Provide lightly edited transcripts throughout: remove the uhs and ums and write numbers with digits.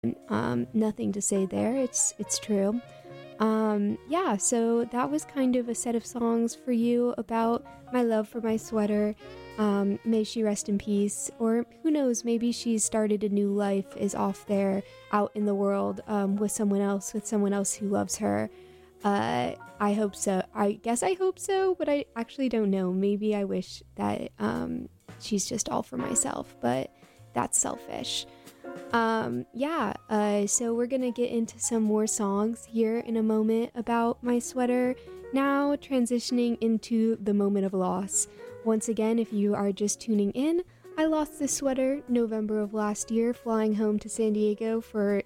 Nothing to say there. It's true. Yeah, so that was kind of a set of songs for you about my love for my sweater. May she rest in peace, or who knows, maybe she's started a new life, is off there out in the world with someone else who loves her. I hope so. I guess I hope so, but I actually don't know. Maybe I wish that she's just all for myself, but that's selfish. So we're gonna get into some more songs here in a moment about my sweater. Now transitioning into the moment of loss. Once again, if you are just tuning in, I lost this sweater November of last year, flying home to San Diego for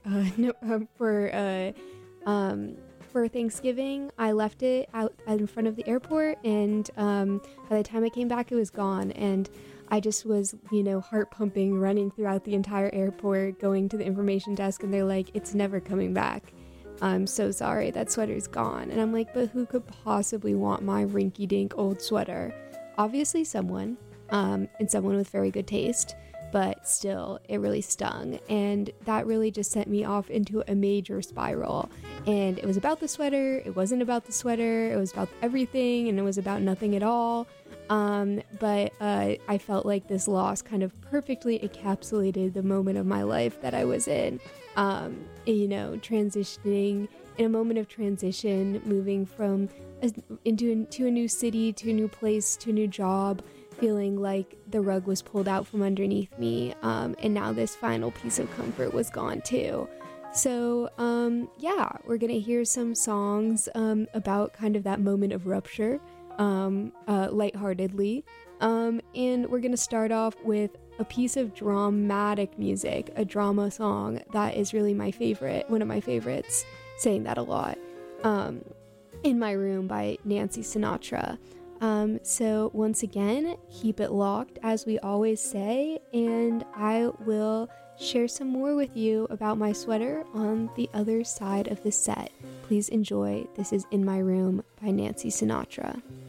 Thanksgiving. I left it out in front of the airport, and by the time I came back, it was gone. And I just was, heart pumping, running throughout the entire airport, going to the information desk, and they're like, "It's never coming back. I'm so sorry, that sweater's gone." And I'm like, but who could possibly want my rinky-dink old sweater? Obviously someone, and someone with very good taste, but still, it really stung. And that really just sent me off into a major spiral. And it was about the sweater, it wasn't about the sweater, it was about everything, and it was about nothing at all. But I felt like this loss kind of perfectly encapsulated the moment of my life that I was in. Transitioning, in a moment of transition, moving from to a new city, to a new place, to a new job, feeling like the rug was pulled out from underneath me, and now this final piece of comfort was gone too. So, we're gonna hear some songs about kind of that moment of rupture, lightheartedly. And we're gonna start off with a piece of dramatic music, a drama song that is really my favorite, one of my favorites, saying that a lot. In My Room by Nancy Sinatra. So once again, keep it locked, as we always say, and I will share some more with you about my sweater on the other side of the set. Please enjoy. This is In My Room by Nancy Sinatra.